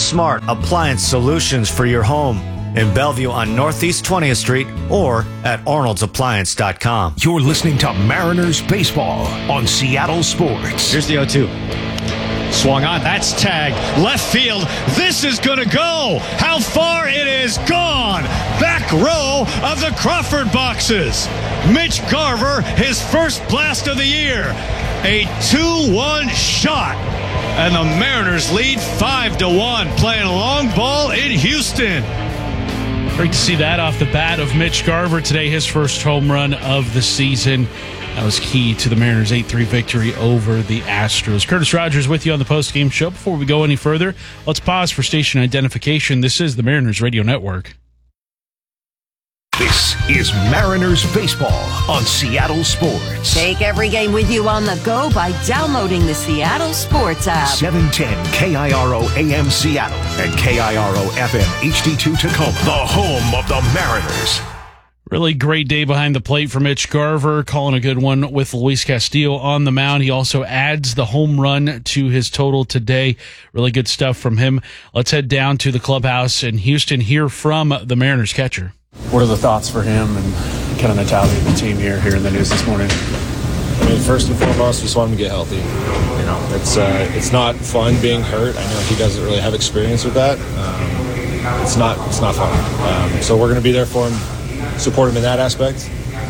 smart appliance solutions for your home in Bellevue on Northeast 20th Street or at arnoldsappliance.com. You're listening to Mariners Baseball on Seattle Sports. Here's the 0-2. Swung on. That's tagged. Left field. This is going to go. How far it is gone. Back row of the Crawford boxes. Mitch Garver, his first blast of the year. A 2-1 shot. And the Mariners lead 5-1. Playing a long ball in Houston. Great to see that off the bat of Mitch Garver today, his first home run of the season. That was key to the Mariners' 8-3 victory over the Astros. Curtis Rogers with you on the postgame show. Before we go any further, let's pause for station identification. This is the Mariners Radio Network. This is Mariners Baseball on Seattle Sports. Take every game with you on the go by downloading the Seattle Sports app. 710 KIRO AM Seattle and KIRO FM HD2 Tacoma, the home of the Mariners. Really great day behind the plate for Mitch Garver, calling a good one with Luis Castillo on the mound. He also adds the home run to his total today. Really good stuff from him. Let's head down to the clubhouse in Houston, hear from the Mariners catcher. What are the thoughts for him and kind of mentality of the team here in the news this morning? I mean, first and foremost, just want him to get healthy. You know, it's not fun being hurt. I know he doesn't really have experience with that. It's not fun. So we're going to be there for him, support him in that aspect.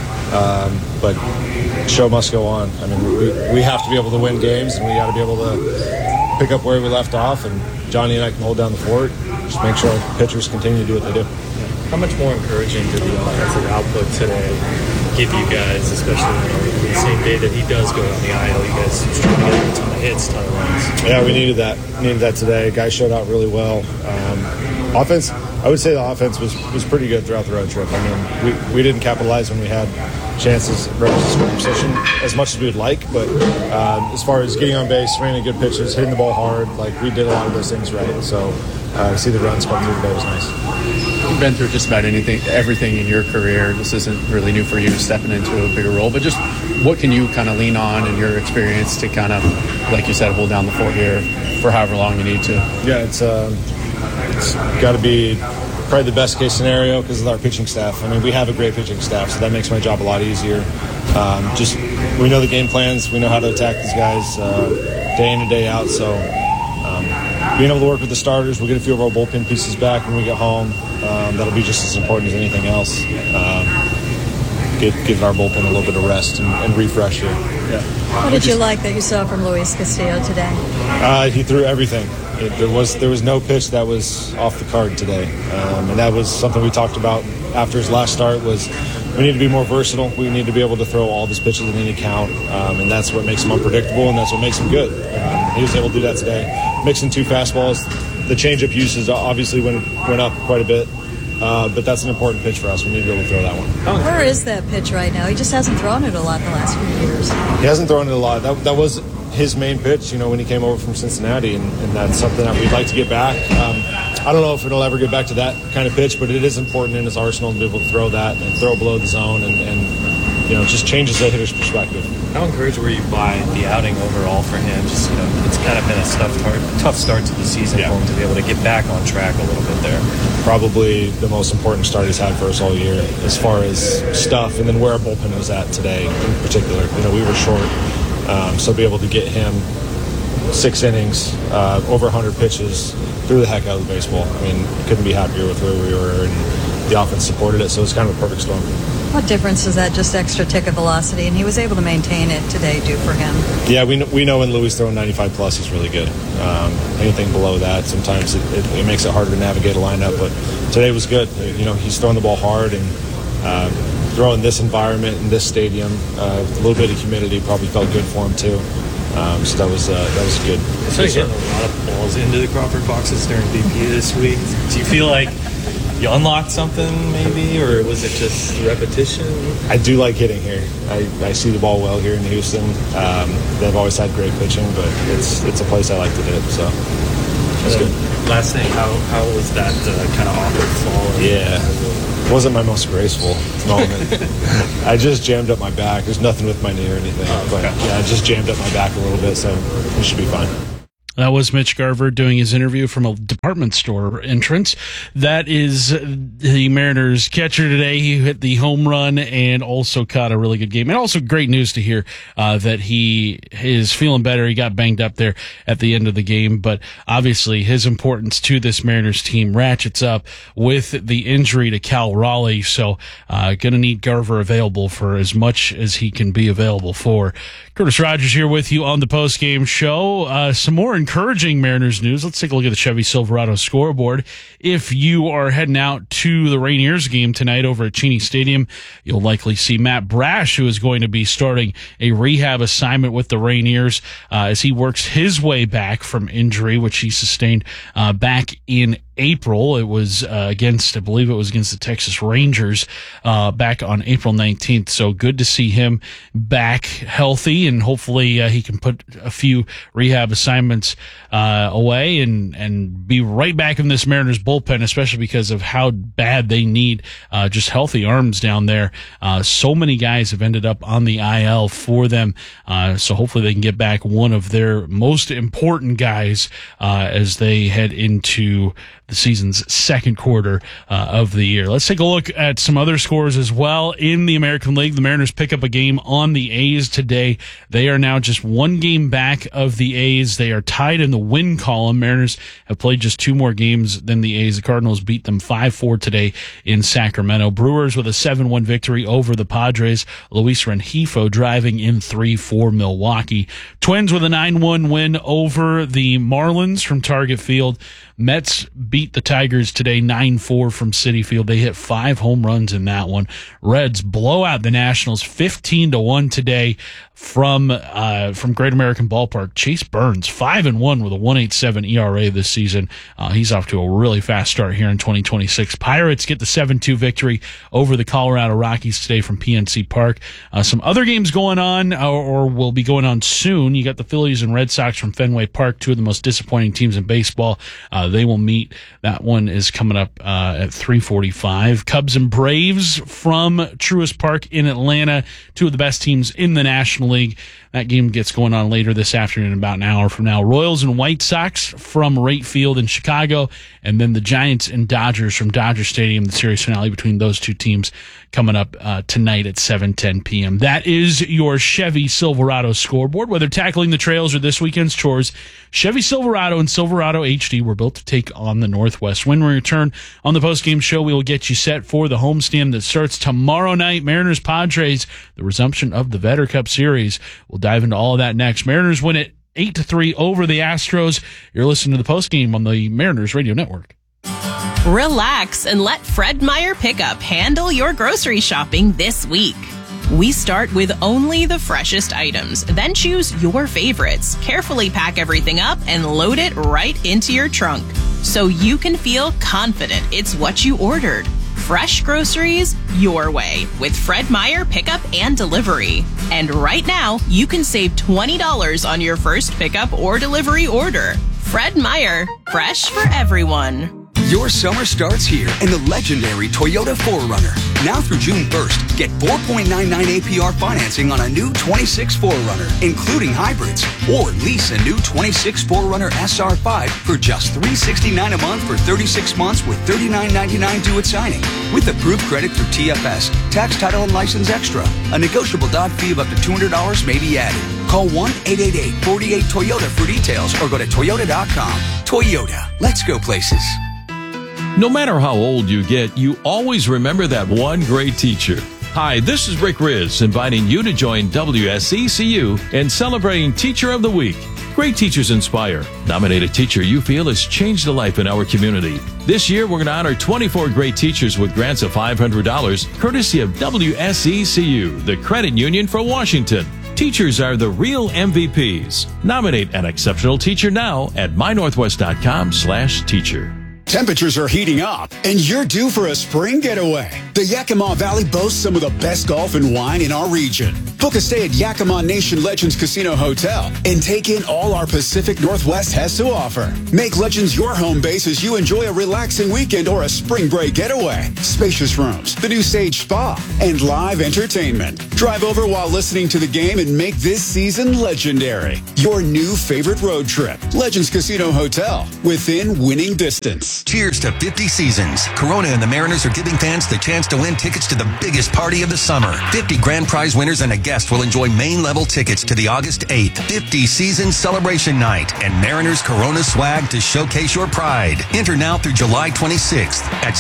But show must go on. I mean, we have to be able to win games, and we got to be able to pick up where we left off. And Johnny and I can hold down the fort. Just make sure our pitchers continue to do what they do. How much more encouraging did the offensive output today give you guys, especially on the same day that he does go on the IL? You guys trying to get a ton of hits, ton of runs. Yeah, we needed that. Today. Guys showed out really well. Offense, I would say the offense was pretty good throughout the road trip. I mean, we didn't capitalize when we had chances versus scoring position as much as we would like, but as far as getting on base, swinging good pitches, hitting the ball hard, like we did a lot of those things right. So to see the runs come through today was nice. You've been through just about everything in your career. This isn't really new for you, stepping into a bigger role, but just what can you kind of lean on in your experience to kind of, like you said, hold down the fort here for however long you need to? Yeah, it's got to be probably the best case scenario because of our pitching staff. I mean, we have a great pitching staff, so that makes my job a lot easier. Just we know the game plans, we know how to attack these guys day in and day out. So being able to work with the starters, we'll get a few of our bullpen pieces back when we get home. That'll be just as important as anything else. Give our bullpen a little bit of rest and refresh here. Yeah. What did you like that you saw from Luis Castillo today? He threw everything. There was no pitch that was off the card today, and that was something we talked about after his last start. Was we need to be more versatile. We need to be able to throw all these pitches in any count, and that's what makes him unpredictable, and that's what makes him good. He was able to do that today. Mixing two fastballs, the changeup usage obviously went up quite a bit, but that's an important pitch for us. We need to be able to throw that one. Where is that pitch right now? He just hasn't thrown it a lot the last few years. He hasn't thrown it a lot. That was his main pitch, when he came over from Cincinnati, and that's something that we'd like to get back. I don't know if it'll ever get back to that kind of pitch, but it is important in his arsenal to be able to throw that and throw below the zone, and just changes the hitter's perspective. How encouraged were you by the outing overall for him? Just it's kind of been a tough start to the season for him to be able to get back on track a little bit there. Probably the most important start he's had for us all year, as far as stuff, and then where our bullpen was at today in particular. We were short. So be able to get him 6 innings, over 100 pitches, threw the heck out of the baseball. I mean, couldn't be happier with where we were, and the offense supported it, so it's kind of a perfect storm. What difference does that just extra tick of velocity, and he was able to maintain it today, do for him? Yeah, we know when Louis throwing 95 plus, he's really good. Anything below that, sometimes it makes it harder to navigate a lineup, but today was good. He's throwing the ball hard, and throwing this environment in this stadium, a little bit of humidity probably felt good for him too. So that was good. So you're hitting a lot of balls into the Crawford boxes during BP this week. Do you feel like you unlocked something maybe, or was it just repetition? I do like hitting here. I see the ball well here in Houston. They've always had great pitching, but it's a place I like to hit. So it's good. Last thing, how was that kind of awkward fall? Yeah. It wasn't my most graceful moment. I just jammed up my back. There's nothing with my knee or anything. But yeah, I just jammed up my back a little bit, so it should be fine. That was Mitch Garver doing his interview from a department store entrance. That is the Mariners catcher today. He hit the home run and also caught a really good game. And also great news to hear that he is feeling better. He got banged up there at the end of the game, but obviously his importance to this Mariners team ratchets up with the injury to Cal Raleigh. So going to need Garver available for as much as he can be available for. Curtis Rogers here with you on the postgame show. Some more encouraging Mariners news. Let's take a look at the Chevy Silverado scoreboard. If you are heading out to the Rainiers game tonight over at Cheney Stadium, you'll likely see Matt Brash, who is going to be starting a rehab assignment with the Rainiers as he works his way back from injury, which he sustained back in April. It was I believe it was against the Texas Rangers back on April 19th. So good to see him back healthy, and hopefully he can put a few rehab assignments away and be right back in this Mariners bullpen, especially because of how bad they need just healthy arms down there. So many guys have ended up on the IL for them. So hopefully they can get back one of their most important guys as they head into the season's second quarter of the year. Let's take a look at some other scores as well in the American League. The Mariners pick up a game on the A's today. They are now just one game back of the A's. They are tied in the win column. Mariners have played just two more games than the A's. The Cardinals beat them 5-4 today in Sacramento. Brewers with a 7-1 victory over the Padres. Luis Rengifo driving in 3 for Milwaukee. Twins with a 9-1 win over the Marlins from Target Field. Mets beat the Tigers today 9-4 from Citi Field. They hit 5 home runs in that one. Reds blow out the Nationals 15-1 today from Great American Ballpark. Chase Burns 5-1 with a 1.87 ERA this season. He's off to a really fast start here in 2026. Pirates get the 7-2 victory over the Colorado Rockies today from PNC Park. Some other games going on or will be going on soon. You got the Phillies and Red Sox from Fenway Park, two of the most disappointing teams in baseball. They will meet. That one is coming up at 3:45. Cubs and Braves from Truist Park in Atlanta, two of the best teams in the National League. That game gets going on later this afternoon, about an hour from now. Royals and White Sox from Wright Field in Chicago, and then the Giants and Dodgers from Dodger Stadium, the series finale between those two teams coming up tonight at 7:10 p.m. That is your Chevy Silverado scoreboard. Whether tackling the trails or this weekend's chores, Chevy Silverado and Silverado HD were built to take on the Northwest. When we return on the postgame show, we will get you set for the homestand that starts tomorrow night. Mariners Padres, the resumption of the Vetter Cup Series. We'll dive into all of that next. Mariners win it 8-3 over the Astros. You're listening to the postgame on the Mariners Radio Network. Relax and let Fred Meyer Pickup handle your grocery shopping this week. We start with only the freshest items, then choose your favorites, carefully pack everything up, and load it right into your trunk so you can feel confident it's what you ordered. Fresh groceries your way with Fred Meyer Pickup and Delivery. And right now, you can save $20 on your first pickup or delivery order. Fred Meyer, fresh for everyone. Your summer starts here in the legendary Toyota 4Runner. Now through June 1st, get 4.99 APR financing on a new 26 4Runner, including hybrids. Or lease a new 26 4Runner SR5 for just $369 a month for 36 months with $39.99 due at signing. With approved credit through TFS, tax, title, and license extra. A negotiable dot fee of up to $200 may be added. Call 1-888-48-TOYOTA for details or go to Toyota.com. Toyota, let's go places. No matter how old you get, you always remember that one great teacher. Hi, this is Rick Riz, inviting you to join WSECU in celebrating Teacher of the Week. Great teachers inspire. Nominate a teacher you feel has changed a life in our community. This year, we're going to honor 24 great teachers with grants of $500, courtesy of WSECU, the credit union for Washington. Teachers are the real MVPs. Nominate an exceptional teacher now at mynorthwest.com/teacher. Temperatures are heating up, and you're due for a spring getaway. The Yakima Valley boasts some of the best golf and wine in our region. Book a stay at Yakima Nation Legends Casino Hotel and take in all our Pacific Northwest has to offer. Make Legends your home base as you enjoy a relaxing weekend or a spring break getaway. Spacious rooms, the new Sage Spa, and live entertainment. Drive over while listening to the game and make this season legendary. Your new favorite road trip. Legends Casino Hotel, within winning distance. Cheers to 50 seasons. Corona and the Mariners are giving fans the chance to win tickets to the biggest party of the summer. 50 grand prize winners and a guest will enjoy main level tickets to the August 8th 50 season celebration night and Mariners Corona swag to showcase your pride. Enter now through July 26th at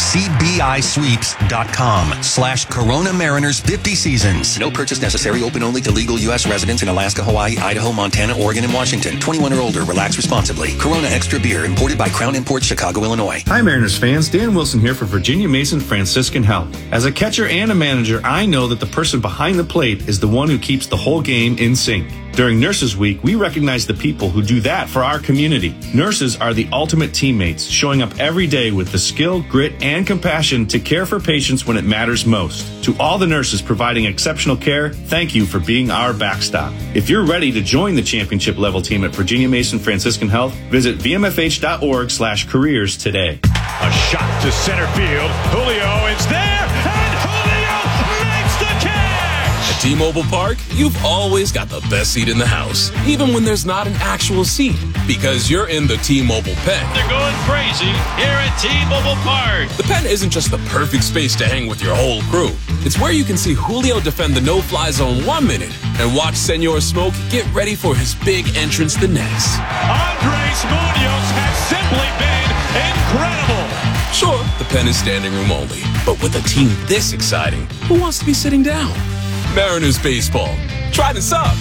cbisweeps.com/Corona Mariners 50 seasons. No purchase necessary. Open only to legal U.S. residents in Alaska, Hawaii, Idaho, Montana, Oregon, and Washington. 21 or older. Relax responsibly. Corona Extra Beer imported by Crown Imports, Chicago, Illinois. Hi, Mariners fans. Dan Wilson here for Virginia Mason Franciscan Health. As a catcher and a manager, I know that the person behind the plate is the one who keeps the whole game in sync. During Nurses Week, we recognize the people who do that for our community. Nurses are the ultimate teammates, showing up every day with the skill, grit, and compassion to care for patients when it matters most. To all the nurses providing exceptional care, thank you for being our backstop. If you're ready to join the championship level team at Virginia Mason Franciscan Health, visit vmfh.org/careers today. A shot to center field. Julio is there, and Julio makes the catch! At T-Mobile Park, you've always got the best seat in the house, even when there's not an actual seat, because you're in the T-Mobile pen. They're going crazy here at T-Mobile Park. The pen isn't just the perfect space to hang with your whole crew. It's where you can see Julio defend the no-fly zone 1 minute and watch Senor Smoke get ready for his big entrance the next. Andres Munoz has simply been incredible. Sure, the pen is standing room only, but with a team this exciting, who wants to be sitting down? Mariners baseball. Try this up.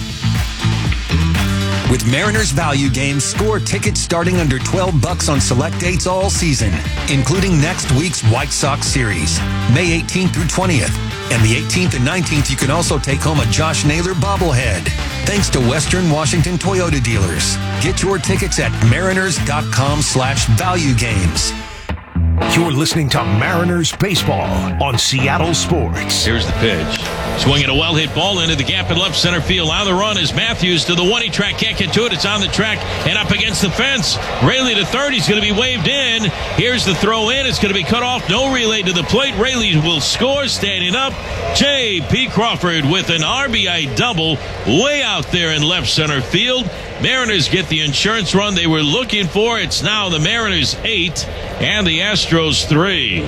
With Mariners Value Games, score tickets starting under $12 on select dates all season, including next week's White Sox series, May 18th through 20th. And the 18th and 19th, you can also take home a Josh Naylor bobblehead. Thanks to Western Washington Toyota dealers. Get your tickets at mariners.com/valuegames. You're listening to Mariners Baseball on Seattle Sports. Here's the pitch. Swinging a well-hit ball into the gap in left center field. Now the run is Matthews to the 1-2 track. Can't get to it. It's on the track and up against the fence. Raley to third. He's going to be waved in. Here's the throw in. It's going to be cut off. No relay to the plate. Raley will score. Standing up, J.P. Crawford with an RBI double way out there in left center field. Mariners get the insurance run they were looking for. It's now the Mariners 8 and the Astros 3.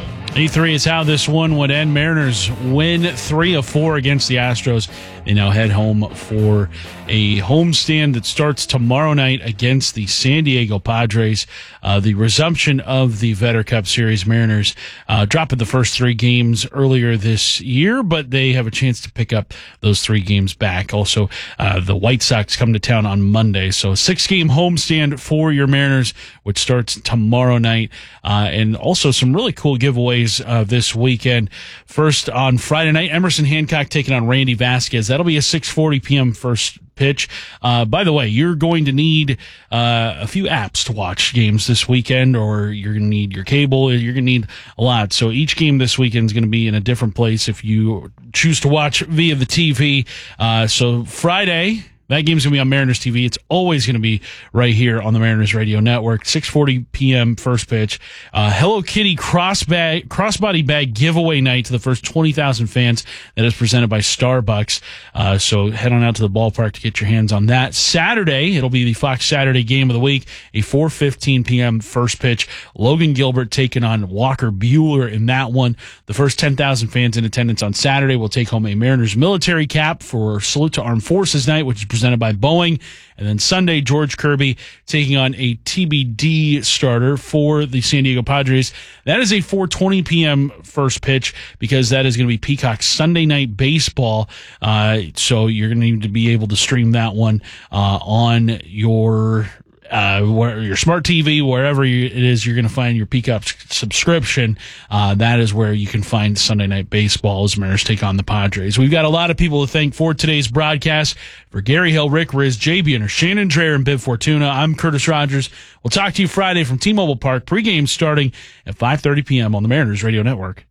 8-3 is how this one would end. Mariners win 3 of 4 against the Astros. They now head home for a homestand that starts tomorrow night against the San Diego Padres. The resumption of the Vetter Cup Series. Mariners dropping the first 3 games earlier this year, but they have a chance to pick up those 3 games back. Also, the White Sox come to town on Monday, so a 6-game homestand for your Mariners, which starts tomorrow night, and also some really cool giveaways this weekend. First, on Friday night, Emerson Hancock taking on Randy Vasquez. That'll be a 6:40 p.m. first pitch. By the way, you're going to need a few apps to watch games this weekend, or you're going to need your cable. You're going to need a lot. So each game this weekend is going to be in a different place if you choose to watch via the TV. So Friday, that game's going to be on Mariners TV. It's always going to be right here on the Mariners Radio Network. 6:40 p.m. first pitch. Hello Kitty crossbody bag giveaway night to the first 20,000 fans. That is presented by Starbucks. So head on out to the ballpark to get your hands on that. Saturday, it'll be the Fox Saturday game of the week. A 4:15 p.m. first pitch. Logan Gilbert taking on Walker Buehler in that one. The first 10,000 fans in attendance on Saturday will take home a Mariners military cap for Salute to Armed Forces Night, which is presented by Boeing. And then Sunday, George Kirby taking on a TBD starter for the San Diego Padres. That is a 4:20 p.m. first pitch because that is going to be Peacock Sunday Night Baseball. So you're going to need to be able to stream that one on your where your smart TV, wherever it is, you're going to find your Peacock subscription. That is where you can find Sunday Night Baseball as Mariners take on the Padres. We've got a lot of people to thank for today's broadcast. For Gary Hill, Rick Riz, JB Hunter, Shannon Dreher, and Biv Fortuna, I'm Curtis Rogers. We'll talk to you Friday from T-Mobile Park. Pregame starting at 5:30 p.m. on the Mariners Radio Network.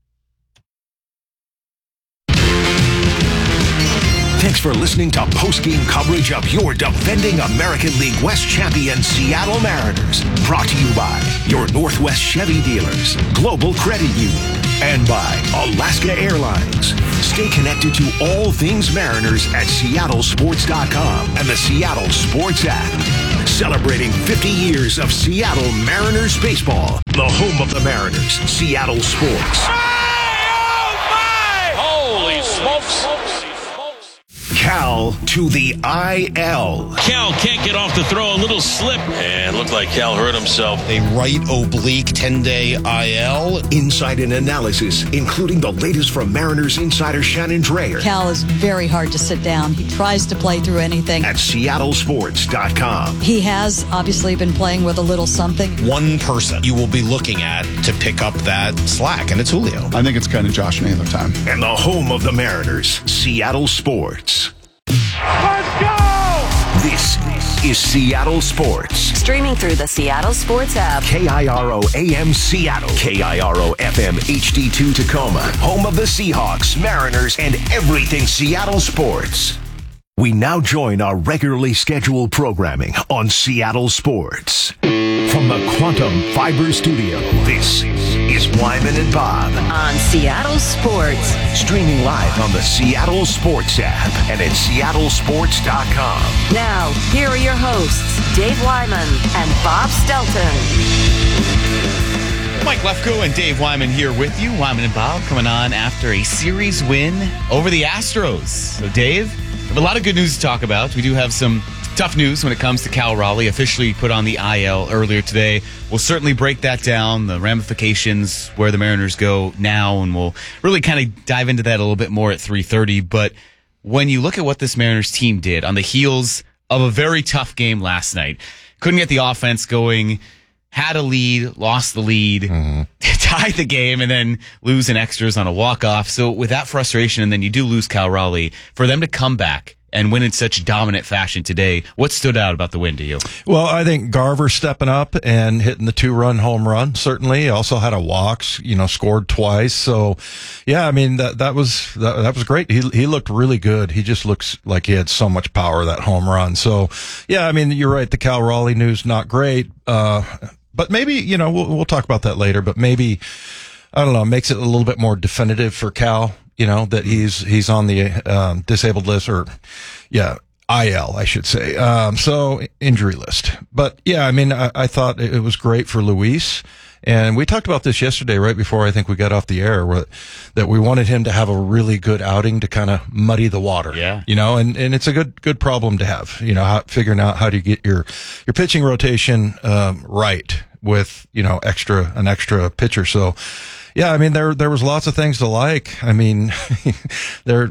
Thanks for listening to postgame coverage of your defending American League West champion Seattle Mariners. Brought to you by your Northwest Chevy dealers, Global Credit Union, and by Alaska Airlines. Stay connected to all things Mariners at seattlesports.com and the Seattle Sports app. Celebrating 50 years of Seattle Mariners baseball, the home of the Mariners, Seattle Sports. Holy smokes! Cal to the IL. Cal can't get off the throw, a little slip, and looked like Cal hurt himself. A right oblique 10-day IL. Insight and analysis, including the latest from Mariners insider Shannon Dreher. Cal is very hard to sit down. He tries to play through anything. At seattlesports.com. He has obviously been playing with a little something. One person you will be looking at to pick up that slack, and it's Julio. I think it's kind of Josh Naylor time. And the home of the Mariners, Seattle Sports. Let's go! This is Seattle Sports. Streaming through the Seattle Sports app. KIRO AM Seattle. KIRO FM HD2 Tacoma. Home of the Seahawks, Mariners, and everything Seattle sports. We now join our regularly scheduled programming on Seattle Sports. From the Quantum Fiber Studio, this is Wyman and Bob. On Seattle Sports. Streaming live on the Seattle Sports app and at seattlesports.com. Now, here are your hosts, Dave Wyman and Bob Stelton. Mike Lefkoe and Dave Wyman here with you. Wyman and Bob coming on after a series win over the Astros. So, Dave, we have a lot of good news to talk about. We do have some tough news when it comes to Cal Raleigh, officially put on the IL earlier today. We'll certainly break that down, the ramifications, where the Mariners go now, and we'll really kind of dive into that a little bit more at 3:30. But when you look at what this Mariners team did on the heels of a very tough game last night, couldn't get the offense going, had a lead, lost the lead, tied the game, and then lose in extras on a walk-off. So with that frustration, and then you do lose Cal Raleigh, for them to come back and win in such dominant fashion today, what stood out about the win to you? Well, I think Garver stepping up and hitting the 2-run home run, certainly. Also had a walk, scored twice. So, yeah, I mean, that was great. He looked really good. He just looks like he had so much power, that home run. So, yeah, I mean, you're right. The Cal Raleigh news, not great. But maybe, we'll talk about that later, but maybe, I don't know, makes it a little bit more definitive for Cal, that he's on the disabled list, or IL, I should say. So injury list. But yeah, I mean, I thought it was great for Luis. And we talked about this yesterday, right before I think we got off the air, that we wanted him to have a really good outing to kind of muddy the water. Yeah. And it's a good problem to have, figuring out how to get your pitching rotation, right with, an extra pitcher. So, yeah, I mean, there was lots of things to like. I mean, they're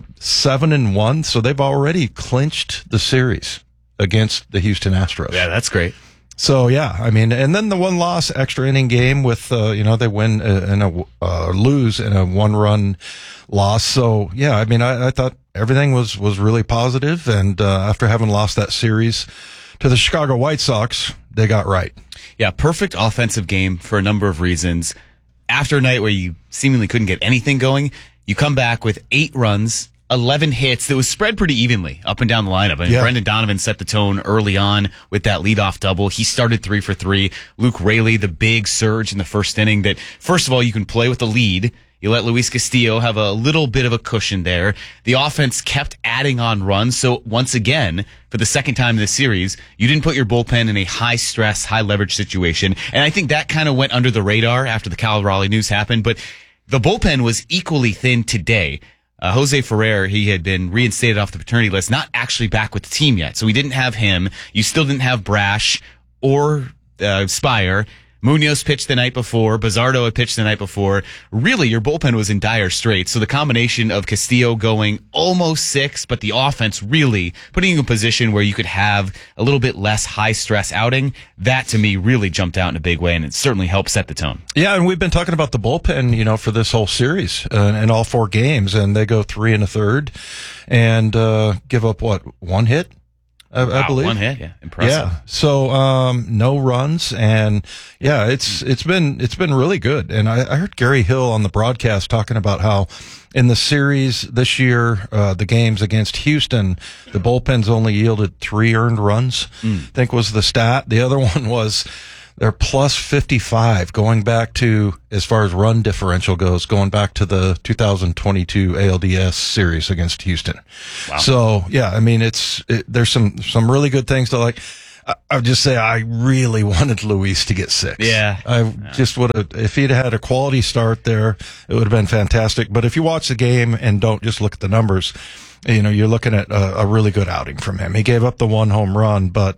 7-1, so they've already clinched the series against the Houston Astros. Yeah, that's great. So, yeah, I mean, and then the one loss extra inning game with, they win and lose in a 1-run loss. So, yeah, I mean, I thought everything was really positive. And after having lost that series to the Chicago White Sox, they got right. Yeah, perfect offensive game for a number of reasons. After a night where you seemingly couldn't get anything going, you come back with 8 runs, 11 hits that was spread pretty evenly up and down the lineup. I mean, Yeah. Brendan Donovan set the tone early on with that leadoff double. He started 3 for 3. Luke Raley, the big surge in the first inning that, first of all, you can play with the lead. You let Luis Castillo have a little bit of a cushion there. The offense kept adding on runs. So once again, for the second time in this series, you didn't put your bullpen in a high stress, high leverage situation. And I think that kind of went under the radar after the Cal Raleigh news happened. But the bullpen was equally thin today. Jose Ferrer, he had been reinstated off the paternity list, not actually back with the team yet. So we didn't have him. You still didn't have Brash or Spire. Munoz pitched the night before. Bazardo had pitched the night before. Really, your bullpen was in dire straits. So the combination of Castillo going almost 6, but the offense really putting you in a position where you could have a little bit less high-stress outing, that to me really jumped out in a big way, and it certainly helped set the tone. Yeah, and we've been talking about the bullpen, for this whole series and all 4 games, and they go 3 1/3 and give up, one hit? I believe 1 hit, yeah, impressive. Yeah, so no runs, and yeah, it's been really good. And I heard Gary Hill on the broadcast talking about how in the series this year, the games against Houston, the bullpens only yielded 3 earned runs. I think was the stat. The other one was they're plus 55 going back to, as far as run differential goes, going back to the 2022 ALDS series against Houston. Wow. So, yeah, I mean, there's some really good things to like. I would just say I really wanted Luis to get 6. Yeah. I just would have, if he'd had a quality start there, it would have been fantastic. But if you watch the game and don't just look at the numbers, you're looking at a really good outing from him. He gave up the 1 home run, but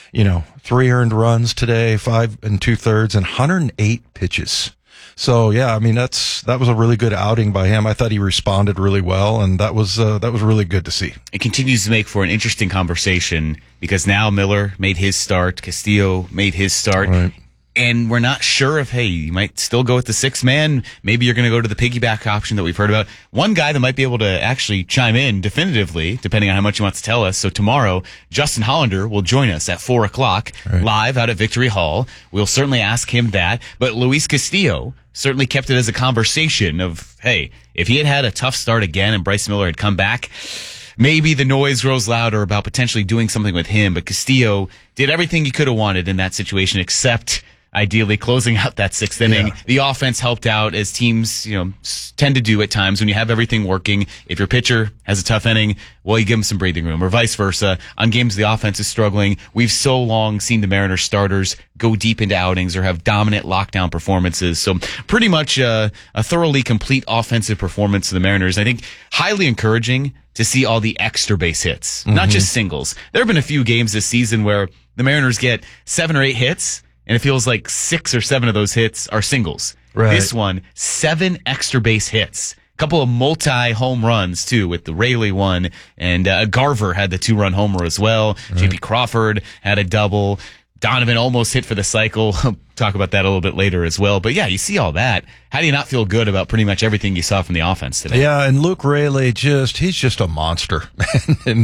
3 earned runs today, 5 2/3, and 108 pitches. So yeah, I mean that was a really good outing by him. I thought he responded really well, and that was really good to see. It continues to make for an interesting conversation because now Miller made his start, Castillo made his start. Right. And we're not sure if, you might still go with the 6th man. Maybe you're going to go to the piggyback option that we've heard about. One guy that might be able to actually chime in definitively, depending on how much he wants to tell us. So tomorrow, Justin Hollander will join us at 4 o'clock live out at Victory Hall. We'll certainly ask him that. But Luis Castillo certainly kept it as a conversation of, if he had a tough start again and Bryce Miller had come back, maybe the noise grows louder about potentially doing something with him. But Castillo did everything he could have wanted in that situation except ideally closing out that 6th inning. Yeah. The offense helped out, as teams, tend to do at times when you have everything working. If your pitcher has a tough inning, well, you give him some breathing room, or vice versa. On games the offense is struggling, we've so long seen the Mariners starters go deep into outings or have dominant lockdown performances. So pretty much a thoroughly complete offensive performance of the Mariners. I think highly encouraging to see all the extra base hits, not just singles. There have been a few games this season where the Mariners get 7 or 8 hits, and it feels like 6 or 7 of those hits are singles. Right. This one, 7 extra base hits. A couple of multi-home runs, too, with the Raley one. And Garver had the 2-run homer as well. Right. J.P. Crawford had a double. Donovan almost hit for the cycle. Talk about that a little bit later as well. But yeah, you see all that. How do you not feel good about pretty much everything you saw from the offense today? Yeah, and Luke Raley he's just a monster. And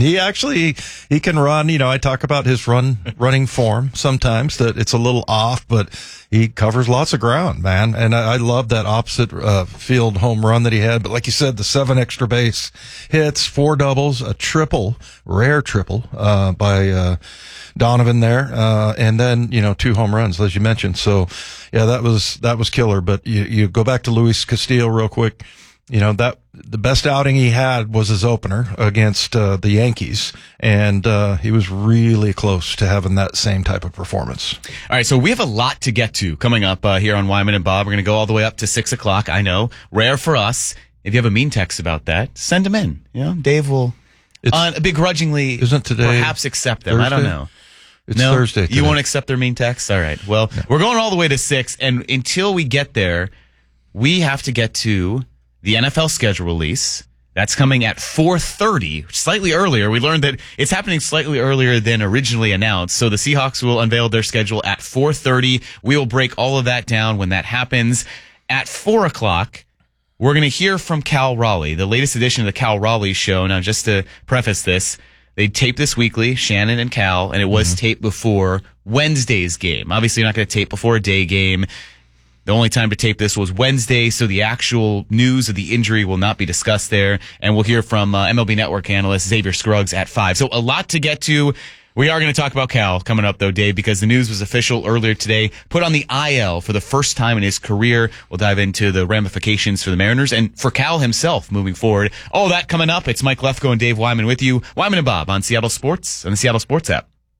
he can run. I talk about his running form sometimes, that it's a little off, but he covers lots of ground, man. And I love that opposite field home run that he had. But like you said, the 7 extra base hits, 4 doubles, a triple, rare triple, by Donovan there, and then 2 home runs, as you mentioned. So yeah, that was killer. But you go back to Luis Castillo real quick. That the best outing he had was his opener against the Yankees, and he was really close to having that same type of performance. All right, so we have a lot to get to coming up here on Wyman and Bob. We're going to go all the way up to 6 o'clock. I know, rare for us. If you have a mean text about that, send them in. Dave will begrudgingly, isn't today perhaps accept them. Thursday? I don't know. It's Thursday today. You won't accept their mean texts? All right. Well, we're going all the way to 6, and until we get there, we have to get to the NFL schedule release. That's coming at 4:30, slightly earlier. We learned that it's happening slightly earlier than originally announced. So the Seahawks will unveil their schedule at 4:30. We will break all of that down when that happens. At 4 o'clock, we're going to hear from Cal Raleigh, the latest edition of the Cal Raleigh Show. Now, just to preface this, they tape this weekly, Shannon and Cal, and it was taped before Wednesday's game. Obviously, you're not going to tape before a day game. The only time to tape this was Wednesday, so the actual news of the injury will not be discussed there. And we'll hear from MLB Network analyst Xavier Scruggs at 5. So a lot to get to. We are going to talk about Cal coming up, though, Dave, because the news was official earlier today. Put on the IL for the first time in his career. We'll dive into the ramifications for the Mariners and for Cal himself moving forward. All that coming up. It's Mike Lefko and Dave Wyman with you. Wyman and Bob on Seattle Sports and the Seattle Sports app.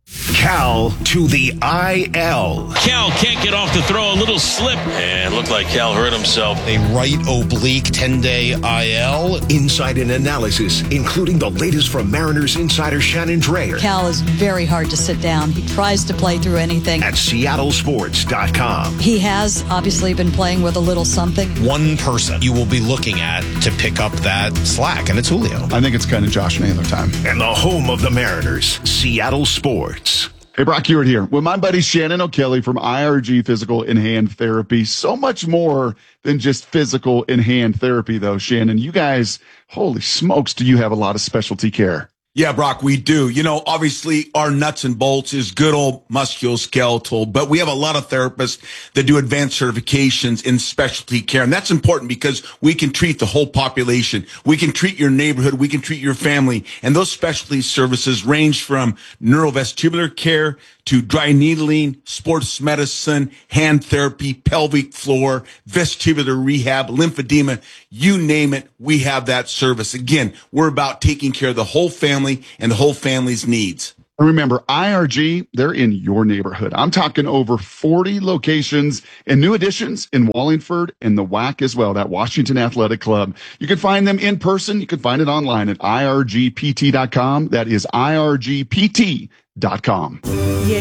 Cal to the IL. Cal can't get off the throw, a little slip, and looked like Cal hurt himself. A right oblique 10-day IL. Insight and analysis, including the latest from Mariners insider Shannon Drayer. Cal is very hard to sit down. He tries to play through anything. At seattlesports.com. He has obviously been playing with a little something. One person you will be looking at to pick up that slack, and it's Julio. I think it's kind of Josh Naylor time. And the home of the Mariners, Seattle Sports. Hey, Brock Hewitt here with my buddy Shannon O'Kelly from IRG Physical and Hand Therapy. So much more than just physical and hand therapy, though, Shannon. You guys, holy smokes, do you have a lot of specialty care? Yeah, Brock, we do. You know, obviously our nuts and bolts is good old musculoskeletal, but we have a lot of therapists that do advanced certifications in specialty care. And that's important because we can treat the whole population. We can treat your neighborhood. We can treat your family. And those specialty services range from neurovestibular care to dry needling, sports medicine, hand therapy, pelvic floor, vestibular rehab, lymphedema, you name it, we have that service. Again, we're about taking care of the whole family and the whole family's needs. And remember, IRG, they're in your neighborhood. I'm talking over 40 locations and new additions in Wallingford and the WAC as well, that Washington Athletic Club. You can find them in person. You can find it online at irgpt.com. That is irgpt.com. Yeah.